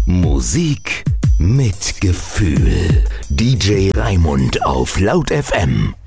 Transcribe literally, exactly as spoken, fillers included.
Musik mit Gefühl. D J Raimund auf Laut F M.